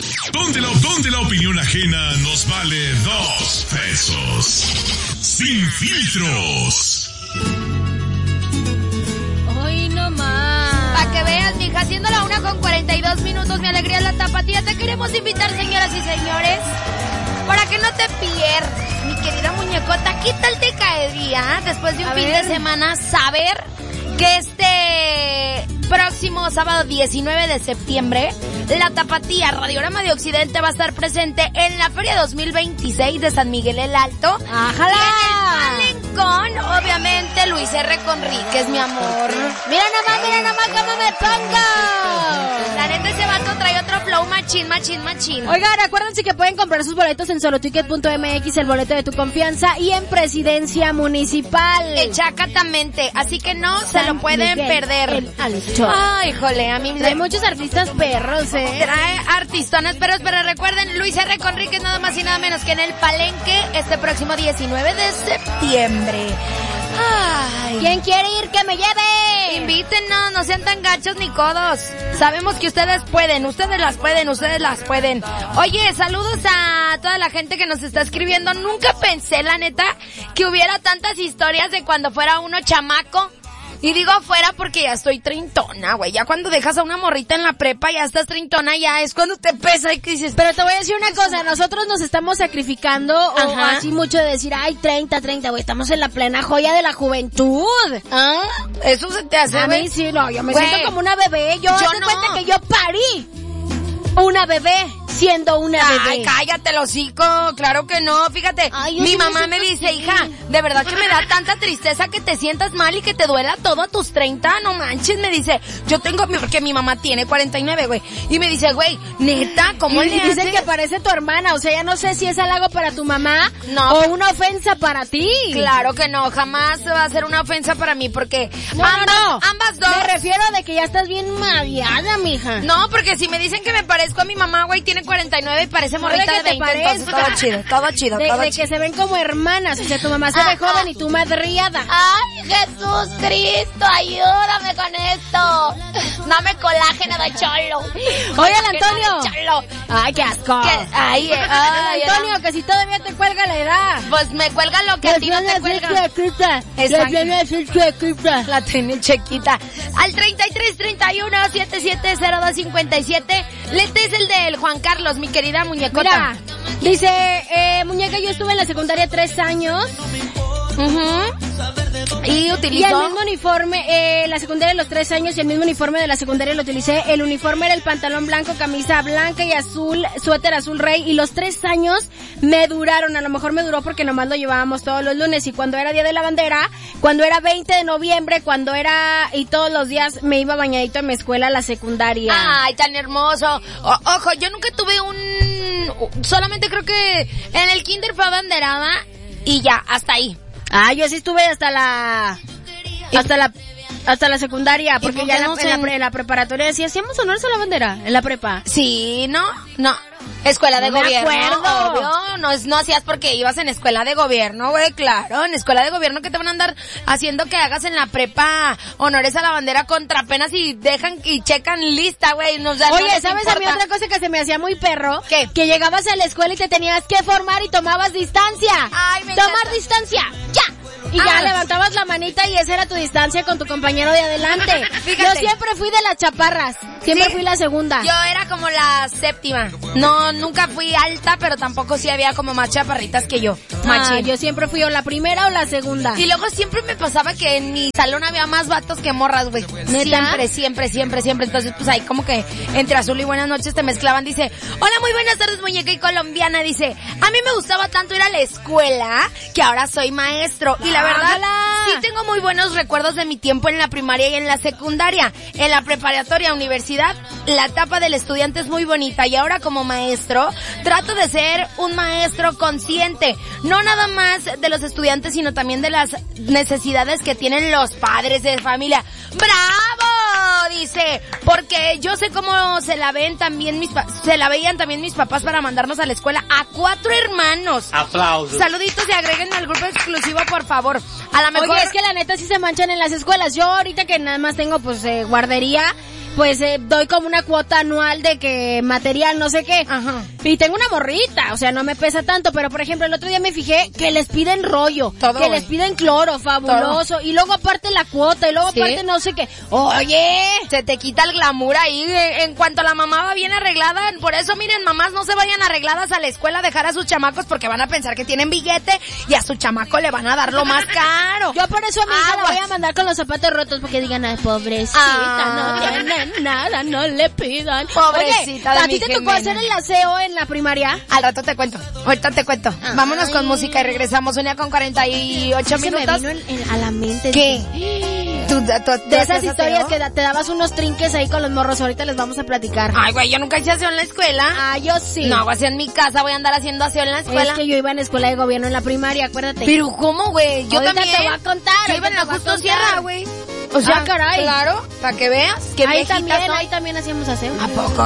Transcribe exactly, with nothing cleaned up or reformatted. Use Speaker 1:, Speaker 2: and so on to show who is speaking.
Speaker 1: Donde la, donde la opinión ajena nos vale dos pesos. Sin filtros.
Speaker 2: Hoy no más.
Speaker 3: Para que veas, mija, haciendo la una con cuarenta y dos minutos, mi alegría es la tapatía. Te queremos invitar, señoras y señores, para que no te pierdas, mi querida muñecota. ¿Qué tal te caería después de un
Speaker 2: A
Speaker 3: fin
Speaker 2: ver.
Speaker 3: de semana saber que este próximo sábado diecinueve de septiembre la Tapatía Radiorama de Occidente va a estar presente en la Feria dos mil veintiséis de San Miguel el Alto?
Speaker 2: ¡Ájala!
Speaker 3: Y en el Palencón, obviamente, Luis R. Conríquez, mi amor.
Speaker 2: Mira nomás, mira nomás cómo me pongo.
Speaker 3: La neta, ese vato trae otro flow machín, machín, machín.
Speaker 2: Oigan, acuérdense que pueden comprar sus boletos en soloticket punto m x, el boleto de tu confianza, y en Presidencia Municipal.
Speaker 3: Exactamente, así que no se lo pueden
Speaker 2: Miguel,
Speaker 3: perder.
Speaker 2: el Alto.
Speaker 3: Ay, jole, a mí me
Speaker 2: Hay muchos artistas perros, ¿eh?
Speaker 3: trae artistones, pero, pero recuerden, Luis R. Conríquez nada más y nada menos que en el Palenque este próximo diecinueve de septiembre. Ay.
Speaker 2: ¿Quién quiere ir? ¡Que me lleve!
Speaker 3: Invítennos, no sean tan gachos ni codos. Sabemos que ustedes pueden, ustedes las pueden, ustedes las pueden. Oye, saludos a toda la gente que nos está escribiendo. Nunca pensé, la neta, que hubiera tantas historias de cuando fuera uno chamaco. Y digo afuera porque ya estoy treintona, güey. Ya cuando dejas a una morrita en la prepa, ya estás treintona, ya es cuando te pesa y que dices...
Speaker 2: Pero te voy a decir una cosa, nosotros nos estamos sacrificando, o
Speaker 3: Ajá.
Speaker 2: así mucho de decir, ay, treinta, treinta, güey, estamos en la plena joya de la juventud.
Speaker 3: ¿Ah? Eso se te hace,
Speaker 2: A
Speaker 3: güey.
Speaker 2: mí sí, no, yo me
Speaker 3: Güey,
Speaker 2: siento como una bebé, yo,
Speaker 3: yo
Speaker 2: te
Speaker 3: no.
Speaker 2: cuenta que yo parí una bebé siendo una
Speaker 3: Ay,
Speaker 2: bebé.
Speaker 3: cállate el hocico, claro que no, fíjate,
Speaker 2: Ay, yo
Speaker 3: mi
Speaker 2: sí me
Speaker 3: mamá
Speaker 2: siento
Speaker 3: me dice,
Speaker 2: así.
Speaker 3: hija, de verdad que me da tanta tristeza que te sientas mal y que te duela todo a tus treinta, no manches, me dice, yo tengo, porque mi mamá tiene cuarenta y nueve, güey, y me dice, güey, neta, ¿cómo
Speaker 2: Y
Speaker 3: le
Speaker 2: dicen
Speaker 3: haces?
Speaker 2: que parece tu hermana, o sea, ya no sé si es halago para tu mamá
Speaker 3: No.
Speaker 2: o una ofensa para ti.
Speaker 3: Claro que no, jamás va a ser una ofensa para mí, porque
Speaker 2: No,
Speaker 3: ambas,
Speaker 2: no, no.
Speaker 3: ambas dos...
Speaker 2: Me refiero de que ya estás bien mareada, mija.
Speaker 3: No, porque si me dicen que me parezco a mi mamá, güey, tiene cuarenta y nueve y parece morrita
Speaker 2: ¿De
Speaker 3: de
Speaker 2: qué te
Speaker 3: veinte, entonces
Speaker 2: parezca?
Speaker 3: todo chido, todo chido,
Speaker 2: De,
Speaker 3: todo
Speaker 2: de
Speaker 3: chido.
Speaker 2: que se ven como hermanas, o sea, tu mamá se
Speaker 3: Ah,
Speaker 2: ve joven
Speaker 3: ah.
Speaker 2: y tú madriada.
Speaker 3: Ay, Jesús Cristo, ayúdame con esto. Dame colágeno de cholo.
Speaker 2: Oigan,
Speaker 3: Colágeno
Speaker 2: Antonio.
Speaker 3: de cholo.
Speaker 2: Ay, qué asco.
Speaker 3: ¿Qué? Ay, eh, ay,
Speaker 2: Antonio,
Speaker 3: era-
Speaker 2: que si todavía te cuelga la edad.
Speaker 3: Pues me cuelga lo que a ti no te cuelga.
Speaker 2: cuelga.
Speaker 3: La tiene chiquita. Al treinta y tres, treinta y uno, setenta y siete, cero dos, cincuenta y siete. Lete es el del Juan Carlos, mi querida muñecota.
Speaker 2: Mira, dice, eh, muñeca, yo estuve en la secundaria tres años.
Speaker 3: Ujú. Y
Speaker 2: Y el
Speaker 3: utilizó...
Speaker 2: mismo uniforme, eh, la secundaria de los tres años y el mismo uniforme de la secundaria lo utilicé. El uniforme era el pantalón blanco, camisa blanca y azul, suéter azul rey. Y los tres años me duraron, a lo mejor me duró porque nomás lo llevábamos todos los lunes. Y cuando era Día de la Bandera, cuando era veinte de noviembre, cuando era, y todos los días me iba bañadito a mi escuela, a la secundaria.
Speaker 3: Ay, tan hermoso. O- ojo, yo nunca tuve un... Solamente creo que en el kinder fue abanderada y ya, hasta ahí.
Speaker 2: Ah, yo sí estuve hasta la, hasta la, hasta la secundaria, porque
Speaker 3: por
Speaker 2: ya
Speaker 3: qué
Speaker 2: en la,
Speaker 3: no
Speaker 2: en
Speaker 3: se-
Speaker 2: la, pre- en la preparatoria sí hacíamos honores a la bandera, en la prepa.
Speaker 3: Sí, ¿no? No. Escuela de
Speaker 2: No me
Speaker 3: gobierno,
Speaker 2: acuerdo.
Speaker 3: obvio. No, es- no hacías porque ibas en escuela de gobierno, güey, claro. En escuela de gobierno que te van a andar haciendo que hagas en la prepa honores a la bandera contra penas y dejan y checan lista, güey. No, o sea, no
Speaker 2: Oye,
Speaker 3: les
Speaker 2: ¿sabes a mí
Speaker 3: importa.
Speaker 2: otra cosa que se me hacía muy perro?
Speaker 3: ¿Qué?
Speaker 2: Que llegabas a la escuela y te tenías que formar y tomabas distancia.
Speaker 3: Ay, me
Speaker 2: Tomar
Speaker 3: encanta.
Speaker 2: distancia, ya. Y
Speaker 3: Ah.
Speaker 2: ya levantabas la manita y esa era tu distancia con tu compañero de adelante.
Speaker 3: Fíjate.
Speaker 2: Yo siempre fui de las chaparras, siempre
Speaker 3: Sí.
Speaker 2: fui la segunda.
Speaker 3: Yo era como la séptima. No, nunca fui alta, pero tampoco sí había como más chaparritas que yo.
Speaker 2: Ah,
Speaker 3: Machín.
Speaker 2: yo siempre fui o la primera o la segunda.
Speaker 3: Y luego siempre me pasaba que en mi salón había más vatos que morras, güey.
Speaker 2: ¿Neta?
Speaker 3: Siempre, siempre, siempre, siempre. Entonces, pues ahí como que entre azul y buenas noches te mezclaban. Dice, hola, muy buenas tardes, muñeca y colombiana. Dice, a mí me gustaba tanto ir a la escuela que ahora soy maestro. Y la verdad,
Speaker 2: ¡Ájala!
Speaker 3: sí tengo muy buenos recuerdos de mi tiempo en la primaria y en la secundaria. En la preparatoria, universidad, la etapa del estudiante es muy bonita. Y ahora como maestro, trato de ser un maestro consciente. No nada más de los estudiantes, sino también de las necesidades que tienen los padres de familia. ¡Bravo! Dice, porque yo sé cómo se la ven también mis pa- se la veían también mis papás para mandarnos a la escuela a cuatro hermanos.
Speaker 4: Aplausos.
Speaker 3: Saluditos y agreguen al grupo exclusivo, por favor. A lo mejor...
Speaker 2: Oye, es que la neta sí se manchan en las escuelas. Yo ahorita que nada más tengo pues eh, guardería, pues eh, doy como una cuota anual de que material, no sé qué.
Speaker 3: Ajá.
Speaker 2: Y tengo una morrita, o sea, no me pesa tanto, pero por ejemplo, el otro día me fijé que les piden rollo,
Speaker 3: Todo,
Speaker 2: que
Speaker 3: güey.
Speaker 2: les piden cloro, fabuloso, todo. Y luego aparte la cuota, y luego
Speaker 3: ¿Sí?
Speaker 2: aparte no sé qué. Oye,
Speaker 3: se te quita el glamour ahí, eh, en cuanto la mamá va bien arreglada, por eso miren, mamás no se vayan arregladas a la escuela a dejar a sus chamacos porque van a pensar que tienen billete y a su chamaco le van a dar lo más caro.
Speaker 2: Yo por eso a mi hija
Speaker 3: Aguas.
Speaker 2: la voy a mandar con los zapatos rotos porque digan, ay, pobrecita,
Speaker 3: Ah.
Speaker 2: no tiene nada, no le pidan.
Speaker 3: Pobrecita
Speaker 2: Oye,
Speaker 3: de
Speaker 2: ¿a
Speaker 3: mi
Speaker 2: ti te tocó
Speaker 3: Jimena.
Speaker 2: hacer el aseo en la primaria?
Speaker 3: Al rato te cuento, ahorita te cuento.
Speaker 2: Ay.
Speaker 3: Vámonos con música y regresamos, una con cuarenta y ocho
Speaker 2: Se me
Speaker 3: minutos.
Speaker 2: vino en- en- a la mente.
Speaker 3: ¿Qué?
Speaker 2: Dije,
Speaker 3: ¿Tú, tú- tú
Speaker 2: de esas
Speaker 3: hacías
Speaker 2: historias
Speaker 3: aseo?
Speaker 2: que da- te dabas unos trinques ahí con los morros, ahorita les vamos a platicar.
Speaker 3: Ay, güey, yo nunca hice aseo en la escuela.
Speaker 2: Ah, yo sí.
Speaker 3: No, hago aseo en mi casa, voy a andar haciendo aseo en la escuela.
Speaker 2: Es que yo iba en escuela de gobierno en la primaria, acuérdate.
Speaker 3: Pero ¿cómo, güey? Yo
Speaker 2: Ahorita
Speaker 3: también.
Speaker 2: te voy a contar,
Speaker 3: Yo
Speaker 2: ahorita
Speaker 3: iba en la
Speaker 2: te voy a
Speaker 3: Justo
Speaker 2: contar.
Speaker 3: Sierra, güey. O sea,
Speaker 2: Ah, caray.
Speaker 3: claro, para que veas. Que
Speaker 2: ahí
Speaker 3: viejitas
Speaker 2: también,
Speaker 3: son.
Speaker 2: ahí también hacíamos aseo.
Speaker 3: ¿A poco?